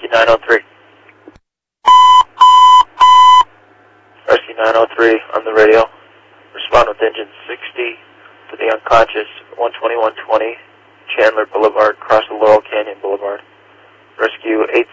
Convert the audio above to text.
Rescue 903. Rescue 903 on the radio. Respond with engine 60 to the unconscious 12120 Chandler Boulevard, across the Laurel Canyon Boulevard. Rescue 8